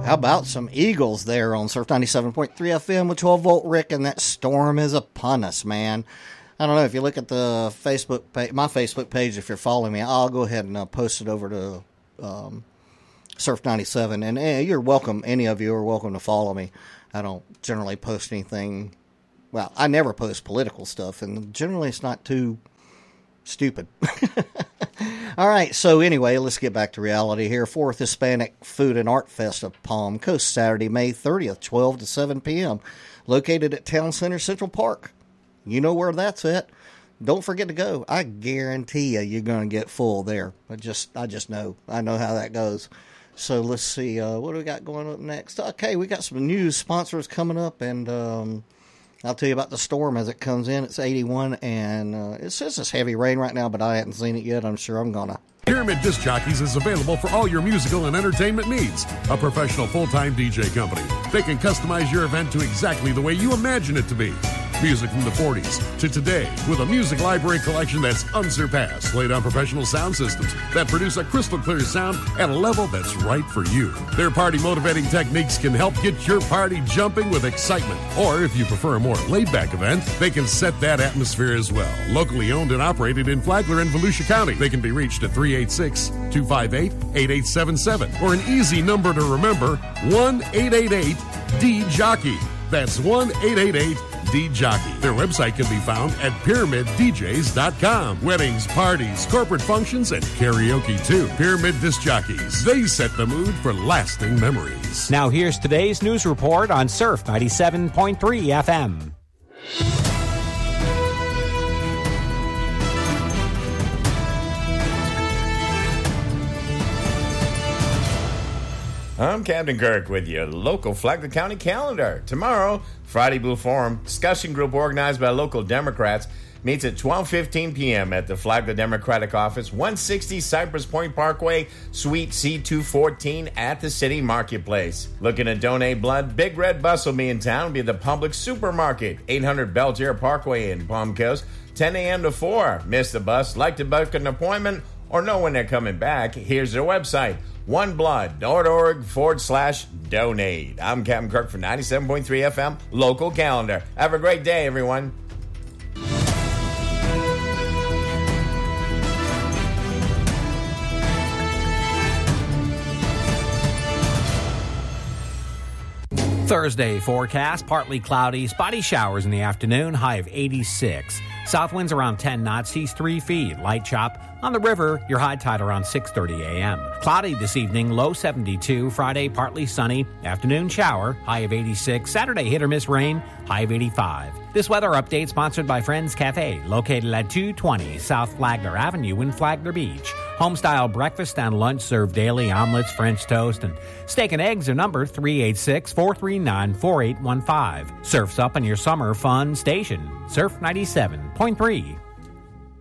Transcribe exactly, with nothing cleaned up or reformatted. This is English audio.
How about some Eagles there on Surf ninety-seven point three F M with twelve volt Rick, and that storm is upon us, man. I don't know, if you look at the Facebook page, my Facebook page, if you're following me, I'll go ahead and uh, post it over to um, Surf ninety-seven, and eh, you're welcome, any of you are welcome to follow me. I don't generally post anything, well, I never post political stuff, and generally it's not too stupid. All right, so anyway, let's get back to reality here. Fourth Hispanic Food and Art Fest of Palm Coast, Saturday, May thirtieth, twelve to seven p.m., located at Town Center Central Park. You know where that's at. Don't forget to go. I guarantee you, you're going to get full there. I just, I just know. I know how that goes. So let's see. Uh, what do we got going up next? Okay, we got some news sponsors coming up, and um, I'll tell you about the storm as it comes in. It's eighty-one, and uh, it says it's heavy rain right now, but I haven't seen it yet. I'm sure I'm going to. Pyramid Disc Jockeys is available for all your musical and entertainment needs. A professional full-time D J company. They can customize your event to exactly the way you imagine it to be. Music from the forties to today with a music library collection that's unsurpassed. Played on professional sound systems that produce a crystal clear sound at a level that's right for you. Their party motivating techniques can help get your party jumping with excitement. Or if you prefer a more laid-back event, they can set that atmosphere as well. Locally owned and operated in Flagler and Volusia County. They can be reached at three eight six, two five eight, eight eight seven seven or an easy number to remember, one eight eight eight D Jockey. That's one eight eight eight D Jockey. Their website can be found at pyramid d js dot com. Weddings, parties, corporate functions, and karaoke too. Pyramid Disc Jockeys. They set the mood for lasting memories. Now here's today's news report on Surf ninety-seven point three F M. I'm Captain Kirk with your local Flagler County calendar. Tomorrow, Friday Blue Forum, discussion group organized by local Democrats, meets at twelve fifteen p.m. at the Flagler Democratic Office, one sixty Cypress Point Parkway, Suite C two fourteen at the City Marketplace. Looking to donate blood? Big Red Bus will be in town. It'll be the Public Supermarket, eight hundred Belgier Parkway in Palm Coast, ten a.m. to four. Miss the bus? Like to book an appointment or know when they're coming back? Here's their website, oneblood dot org forward slash donate. I'm Captain Kirk for ninety-seven point three F M, local calendar. Have a great day, everyone. Thursday forecast, partly cloudy, spotty showers in the afternoon, high of eighty-six. South winds around ten knots, seas three feet. Light chop on the river, your high tide around six thirty a.m. Cloudy this evening, low seventy-two. Friday, partly sunny. Afternoon shower, high of eighty-six. Saturday, hit or miss rain, high of eighty-five. This weather update sponsored by Friends Cafe, located at two twenty South Flagler Avenue in Flagler Beach. Home-style breakfast and lunch served daily, omelets, French toast, and steak and eggs are number three eight six, four three nine, four eight one five. Surf's up on your summer fun station. Surf ninety-seven point three.